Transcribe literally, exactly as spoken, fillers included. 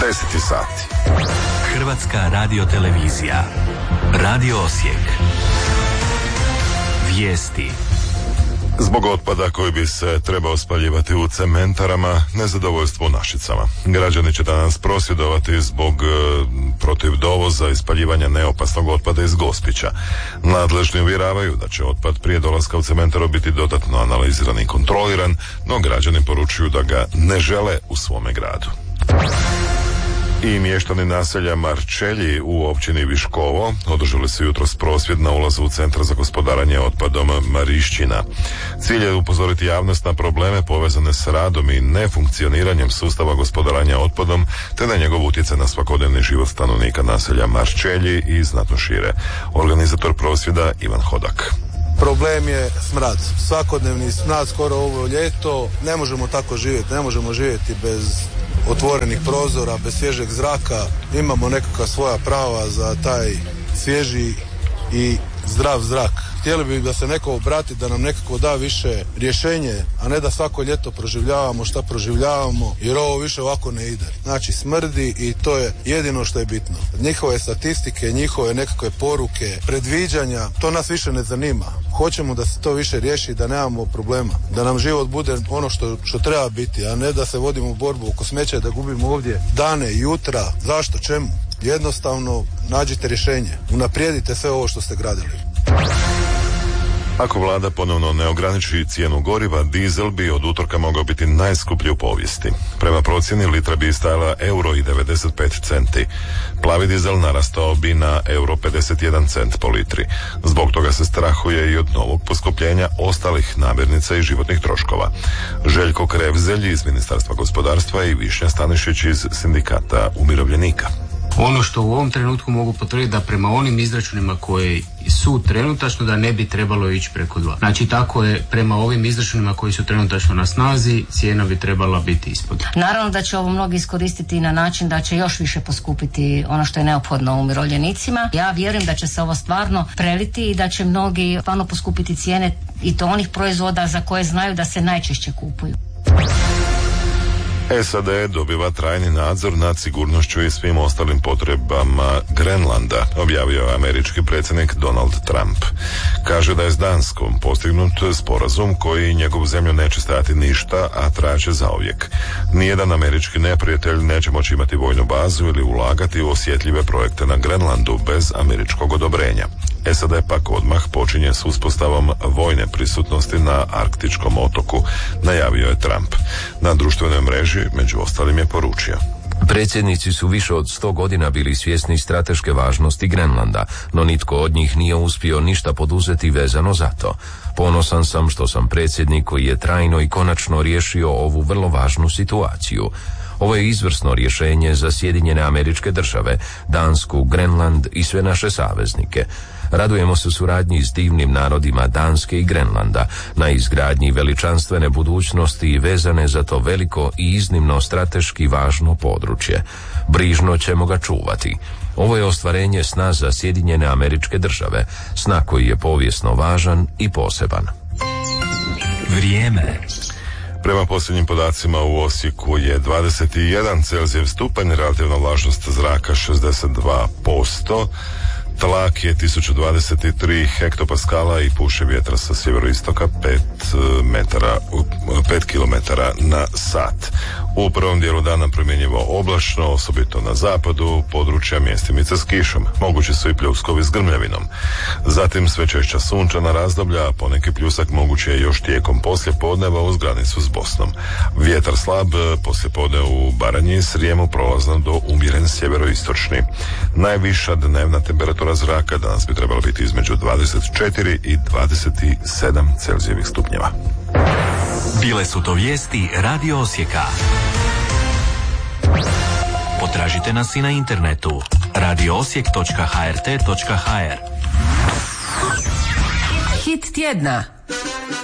deset je sati. Hrvatska radiotelevizija. Radio Osijek. Vijesti. Zbog otpada koji bi se trebao spaljivati u cementarama, nezadovoljstvo u Našicama. Građani će danas prosvjedovati zbog e, protiv dovoza i spaljivanja neopasnog otpada iz Gospića. Nadležni uvjeravaju da će otpad prije dolaska u cementar biti dodatno analiziran i kontroliran, no građani poručuju da ga ne žele u svome gradu. I mještani naselja Marčelji u općini Viškovo održali su jutros prosvjed na ulazu u Centar za gospodarenje otpadom Marišćina. Cilj je upozoriti javnost na probleme povezane s radom i nefunkcioniranjem sustava gospodarenja otpadom, te na njegov utjecaj na svakodnevni život stanovnika naselja Marčelji i znatno šire. Organizator prosvjeda Ivan Hodak. Problem je smrad. Svakodnevni smrad skoro ovo ljeto. Ne možemo tako živjeti. Ne možemo živjeti bez otvorenih prozora, bez svježeg zraka. Imamo nekakva svoja prava za taj svježi i zdrav zrak. Htjeli bi da se neko obrati, da nam nekako da više rješenje, a ne da svako ljeto proživljavamo šta proživljavamo, jer ovo više ovako ne ide. Znači smrdi i to je jedino što je bitno. Njihove statistike, njihove nekakve poruke, predviđanja, to nas više ne zanima. Hoćemo da se to više riješi, da nemamo problema, da nam život bude ono što, što treba biti, a ne da se vodimo u borbu oko smeća, da gubimo ovdje dane, jutra. Zašto? Čemu? Jednostavno nađite rješenje. Unaprijedite sve ovo što ste gradili. Ako vlada ponovno ne ograniči cijenu goriva, dizel bi od utorka mogao biti najskuplji u povijesti. Prema procjeni litra bi stajala euro i devedeset pet centi. Plavi dizel narastao bi na euro pedeset jedan cent po litri. Zbog toga se strahuje i od novog poskupljenja ostalih namirnica i životnih troškova. Željko Krevzelj iz Ministarstva gospodarstva i Višnja Stanišić iz Sindikata umirovljenika. Ono što u ovom trenutku mogu potvrditi da prema onim izračunima koji su trenutačno da ne bi trebalo ići preko dva. Znači tako je prema ovim izračunima koji su trenutačno na snazi, cijena bi trebala biti ispod. Naravno da će ovo mnogi iskoristiti na način da će još više poskupiti ono što je neophodno umirovljenicima. Ja vjerujem da će se ovo stvarno preliti i da će mnogi stvarno poskupiti cijene i to onih proizvoda za koje znaju da se najčešće kupuju. S A D dobiva trajni nadzor nad sigurnošću i svim ostalim potrebama Grenlanda, objavio je američki predsjednik Donald Trump. Kaže da je s Danskom postignut sporazum koji njegovu zemlju neće stajati ništa, a trajaće zauvijek. Nijedan američki neprijatelj neće moći imati vojnu bazu ili ulagati u osjetljive projekte na Grenlandu bez američkog odobrenja. S A D pak odmah počinje s uspostavom vojne prisutnosti na arktičkom otoku, najavio je Trump. Na društvenoj mreži među ostalim je poručio: predsjednici su više od sto godina bili svjesni strateške važnosti Grenlanda, no nitko od njih nije uspio ništa poduzeti vezano za to. Ponosan sam što sam predsjednik koji je trajno i konačno riješio ovu vrlo važnu situaciju. Ovo je izvrsno rješenje za Sjedinjene Američke Države, Dansku, Grenland i sve naše saveznike. Radujemo se suradnji s divnim narodima Danske i Grenlanda na izgradnji veličanstvene budućnosti vezane za to veliko i iznimno strateški važno područje. Brižno ćemo ga čuvati. Ovo je ostvarenje sna za Sjedinjene Američke Države, sna koji je povijesno važan i poseban. Vrijeme. Prema posljednjim podacima u Osijeku je dvadeset jedan Celzijev stupanj, relativna vlažnost zraka šezdeset dva posto. Tlak je tisuću dvadeset tri hektopaskala i puše vjetra sa sjeveroistoka pet metara, pet kilometara na sat. U prvom dijelu dana promjenjivo oblačno, osobito na zapadu, područja mjestimice s kišom. Mogući su i pljuskovi s grmljavinom. Zatim sve češća sunčana razdoblja, a poneki pljusak moguće je još tijekom poslijepodneva uz granicu s Bosnom. Vjetar slab, poslijepodne u Baranji i Srijemu prolazno do umjeren sjeveroistočni. Najviša dnevna temperatura zraka danas bi trebala biti između dvadeset četiri i dvadeset sedam Celzijevih stupnjeva. Bile su to vijesti Radio Osijeka. Potražite nas i na internetu radio osijek točka h r t točka h r. Hit tjedna.